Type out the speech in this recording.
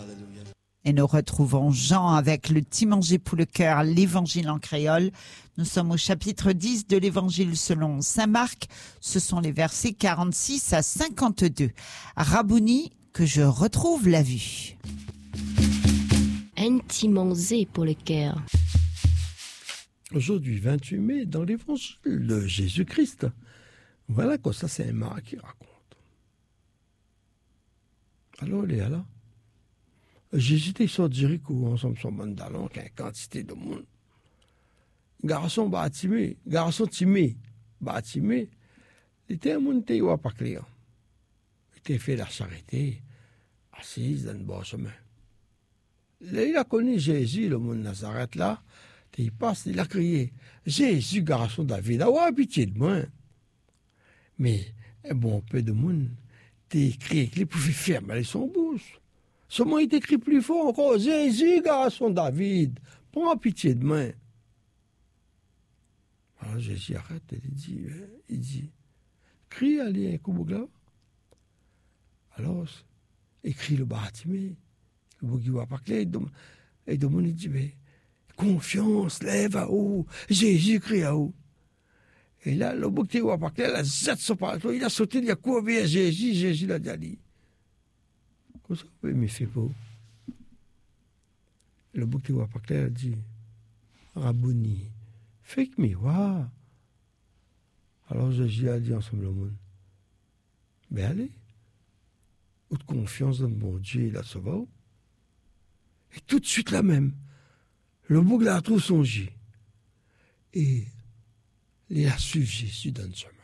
Et nous retrouvons Jean avec le petit manger pour le cœur, l'évangile en créole. Nous sommes au chapitre 10 de l'évangile selon saint Marc. Ce sont les versets 46 à 52. Rabouni, que je retrouve la vue. Un petit manger pour le cœur. Aujourd'hui, 28 mai, dans l'évangile de Jésus-Christ, voilà que ça, c'est un Marc qui raconte. Alors, il est là. Jésus était sur Jéricho, ensemble sur Mandalon, qui a une quantité de monde. Garçon bâtimé, garçon timé, bâtimé, il était un monde qui n'était pas clair. Il était fait la charité, assise dans le bas chemin. Là, il a connu Jésus, le monde Nazareth là. Il passe, il a crié Jésus, garçon David, ah pitié de moi. Mais un bon peu de monde, t'es crié qu'il pouvait fermer son bouche. Seulement, il t'écrit plus fort encore Jésus, garçon David, prends pitié de moi. Alors Jésus arrête, il dit crie, allez, un coup de alors, écrit le bâtiment, le bougi va pas clair, et de monde, il dit mais confiance, lève à haut, Jésus crie à haut. Et là, le bouc qui va pas clair, la zette son partout, il a sauté, il a couru à Jésus, Jésus l'a dit. Comme ça, oui, mais fait pas. Le bouc qui va pas clair dit, Rabouni, fais que miroir. Alors Jésus a dit ensemble le monde, mais allez, ou de confiance dans le bon Dieu, il a sauvé. Et tout de suite la même. Le bouc a trouvé son J. Et il a suivi Jésus dans le chemin.